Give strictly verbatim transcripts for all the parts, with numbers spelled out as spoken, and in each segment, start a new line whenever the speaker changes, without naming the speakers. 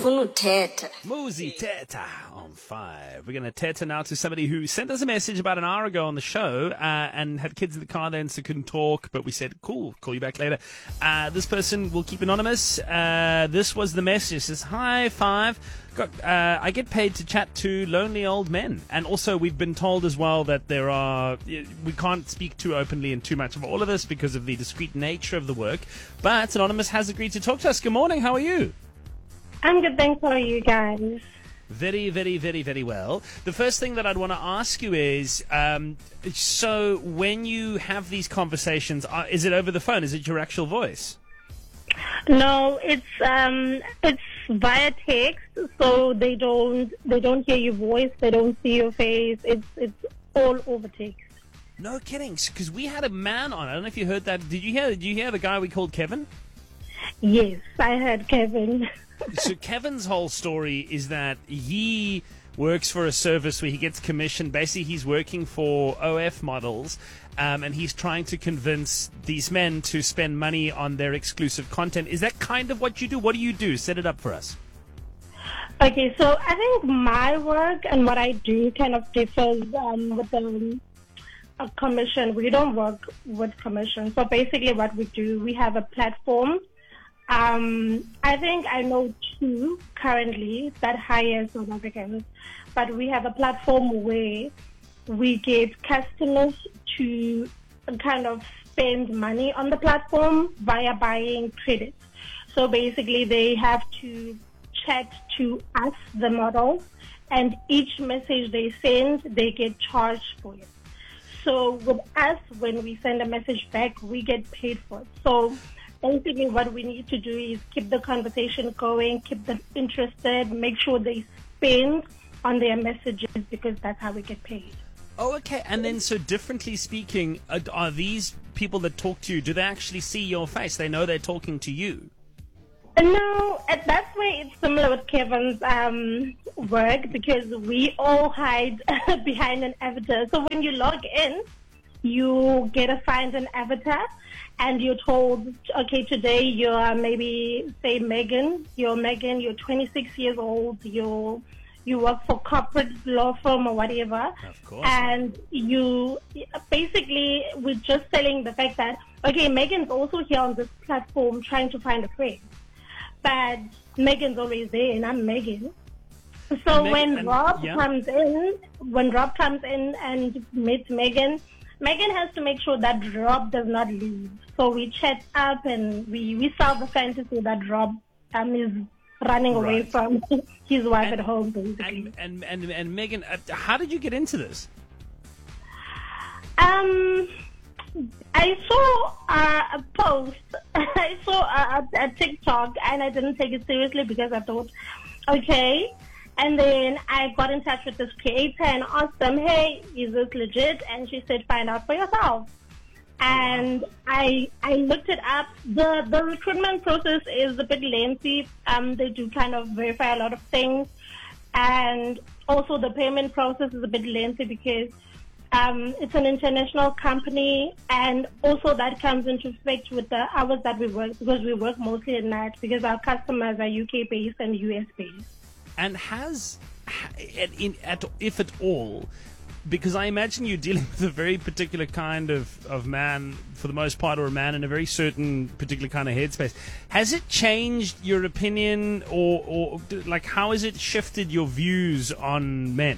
ndifuna uthetha.
Muzi Teta on five. We're going to teta now to somebody who sent us a message about an hour ago on the show uh, and had kids in the car then, so couldn't talk, but we said, cool, call you back later. Uh, this person will keep anonymous. Uh, this was the message. It says, hi, Five. Got, uh, I get paid to chat to lonely old men. And also we've been told as well that there are, we can't speak too openly and too much of all of this because of the discreet nature of the work. But Anonymous has agreed to talk to us. Good morning. How are you?
I'm good, thanks. How are you guys?
Very, very, very, very well. The first thing that I'd want to ask you is, um, so when you have these conversations, uh, is it over the phone? Is it your actual voice?
No, it's um, it's via text, so they don't they don't hear your voice, they don't see your face. It's it's all over text.
No kidding, because we had a man on. I don't know if you heard that. Did you hear? Did you hear the guy we called Kevin?
Yes, I heard Kevin.
So Kevin's whole story is that he works for a service where he gets commission. Basically, he's working for O F models, um, and he's trying to convince these men to spend money on their exclusive content. Is that kind of what you do? What do you do? Set it up for us.
Okay, so I think my work and what I do kind of differs um, with the a commission. We don't work with commission. So basically what we do, we have a platform. Um, I think I know two currently that hire South Africans, but we have a platform where we get customers to kind of spend money on the platform via buying credits. So basically they have to chat to us, the models, and each message they send, they get charged for it. So with us, when we send a message back, we get paid for it. So basically what we need to do is keep the conversation going, keep them interested, make sure they spend on their messages, because that's how we get paid.
Oh, okay. And then, so differently speaking, are, are these people that talk to you, do they actually see your face? They know they're talking to you?
No, that's where it's similar with Kevin's um, work, because we all hide behind an avatar. So when you log in, you get assigned an avatar, and you're told, okay, today you're maybe, say, Megan. You're Megan, you're twenty-six years old, you're, you work for corporate law firm or whatever.
Of course.
And you, basically, we're just telling the fact that, okay, Megan's also here on this platform trying to find a friend. But Megan's always there, and I'm Megan. So
Meg-
when
and,
Rob
yeah.
comes in, when Rob comes in and meets Megan, Megan has to make sure that Rob does not leave. So we chat up and we, we sell the fantasy that Rob um, is running
Right.
away from his wife
And-
at home, basically.
And, and, and, and Megan, uh, how did you get into this?
Um, I saw uh, a post, I saw a, a, a TikTok, and I didn't take it seriously because I thought, okay. And then I got in touch with this creator and asked them, hey, is this legit? And she said, find out for yourself. And I I looked it up. The the recruitment process is a bit lengthy. Um, they do kind of verify a lot of things. And also the payment process is a bit lengthy because um, it's an international company. And also that comes into effect with the hours that we work, because we work mostly at night because our customers are U K-based and U S-based.
And has, at, in, at, if at all, because I imagine you're dealing with a very particular kind of, of man, for the most part, or a man in a very certain particular kind of headspace. Has it changed your opinion, or, or like, how has it shifted your views on men?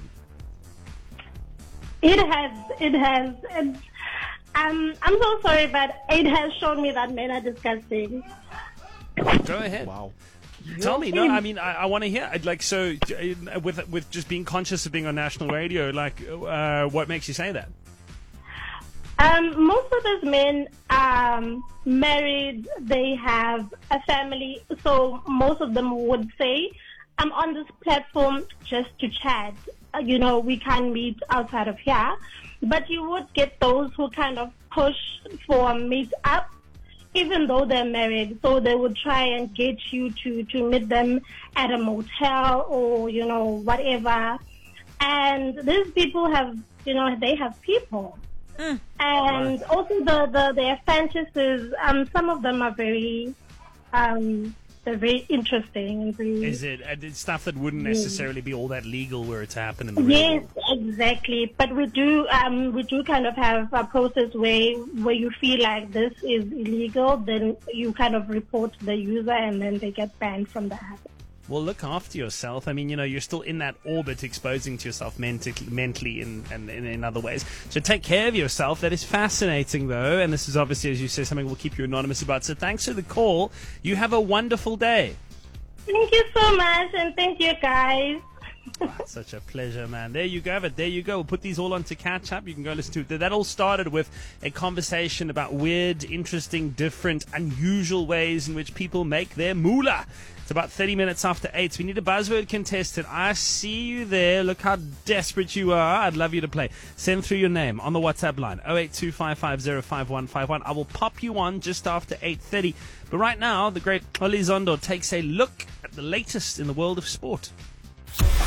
It has, it has. And, um, I'm so sorry, but it has shown me that men are disgusting.
Go ahead.
Wow.
Tell me, no, I mean, I, I want to hear. I'd like, so, uh, with with just being conscious of being on national radio, like, uh, what makes you say that?
Um, most of those men are um, married, they have a family, so most of them would say, I'm on this platform just to chat. Uh, you know, we can't meet outside of here. But you would get those who kind of push for a meet-up, even though they're married. So they would try and get you to, to meet them at a motel or, you know, whatever. And these people have, you know, they have people. Mm. And right. also the, the their fantasies, um, some of them are very, um, they're very interesting and very.
Is it? And it's stuff that wouldn't necessarily be all that legal where it's happened in the real
Yes,
world.
exactly. But we do, um, we do kind of have a process where where you feel like this is illegal, then you kind of report the user, and then they get banned from the app.
Well, look after yourself. I mean, you know, you're still in that orbit, exposing to yourself mentally, mentally in, and in, in other ways. So take care of yourself. That is fascinating, though. And this is obviously, as you say, something we'll keep you anonymous about. So thanks for the call. You have a wonderful day.
Thank you so much, and thank you, guys.
Oh, it's such a pleasure, man. There you go. But there you go. We'll put these all on to catch up. You can go listen to it. That all started with a conversation about weird, interesting, different, unusual ways in which people make their moolah. It's about thirty minutes after eight. We need a buzzword contestant. I see you there. Look how desperate you are. I'd love you to play. Send through your name on the WhatsApp line, oh eight two five five zero five one five one. I will pop you on just after eight thirty. But right now, the great Oli Zondo takes a look at the latest in the world of sport.